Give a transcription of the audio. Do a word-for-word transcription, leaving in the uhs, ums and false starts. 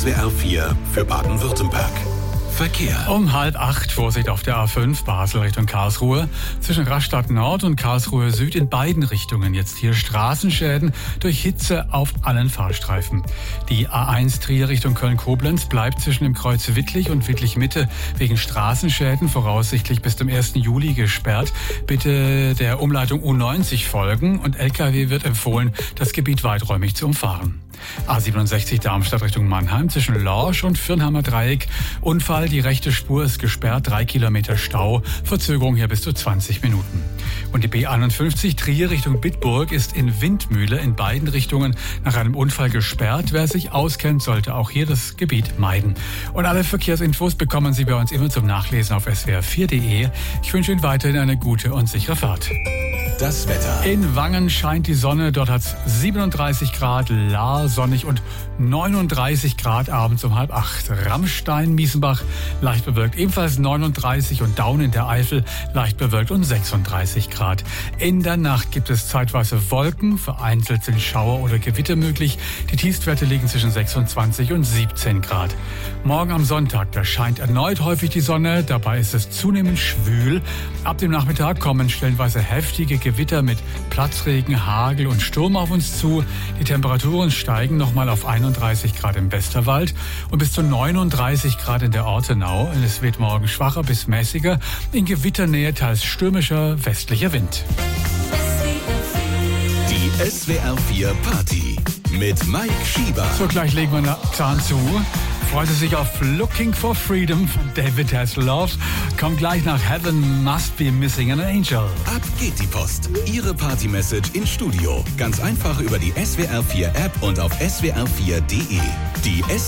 S W R vier für Baden-Württemberg. Verkehr. Um halb acht Vorsicht auf der A fünf Basel Richtung Karlsruhe. Zwischen Rastatt Nord und Karlsruhe Süd in beiden Richtungen jetzt hier Straßenschäden durch Hitze auf allen Fahrstreifen. Die A eins Trier Richtung Köln-Koblenz bleibt zwischen dem Kreuz Wittlich und Wittlich Mitte wegen Straßenschäden voraussichtlich bis zum ersten Juli gesperrt. Bitte der Umleitung U neunzig folgen und L K W wird empfohlen, das Gebiet weiträumig zu umfahren. A siebenundsechzig Darmstadt Richtung Mannheim zwischen Lorsch und Fürnheimer Dreieck. Unfall, die rechte Spur ist gesperrt, drei Kilometer Stau, Verzögerung hier bis zu zwanzig Minuten. Und die B einundfünfzig Trier Richtung Bitburg ist in Windmühle in beiden Richtungen nach einem Unfall gesperrt. Wer sich auskennt, sollte auch hier das Gebiet meiden. Und alle Verkehrsinfos bekommen Sie bei uns immer zum Nachlesen auf S W R vier Punkt de. Ich wünsche Ihnen weiterhin eine gute und sichere Fahrt. Das Wetter. In Wangen scheint die Sonne, dort hat es siebenunddreißig Grad, Lahr sonnig und neununddreißig Grad abends um halb acht. Rammstein, Miesenbach leicht bewölkt, ebenfalls neununddreißig und Daun in der Eifel leicht bewölkt und sechsunddreißig Grad. In der Nacht gibt es zeitweise Wolken, vereinzelt sind Schauer oder Gewitter möglich. Die Tiefstwerte liegen zwischen sechsundzwanzig und siebzehn Grad. Morgen am Sonntag, da scheint erneut häufig die Sonne, dabei ist es zunehmend schwül. Ab dem Nachmittag kommen stellenweise heftige Gewitter mit Platzregen, Hagel und Sturm auf uns zu. Die Temperaturen steigen nochmal auf einunddreißig Grad im Westerwald und bis zu neununddreißig Grad in der Ortenau. Es wird morgen schwacher bis mäßiger, in Gewitternähe teils stürmischer westlicher Wind. Die S W R vier Party mit Mike Schieber. So, gleich legen wir einen Zahn zu. Freut Sie sich auf Looking for Freedom von David Hasselhoff. Kommt gleich nach Heaven Must Be Missing an Angel. Ab geht die Post. Ihre Party-Message ins Studio. Ganz einfach über die S W R vier App und auf S W R vier Punkt de. Die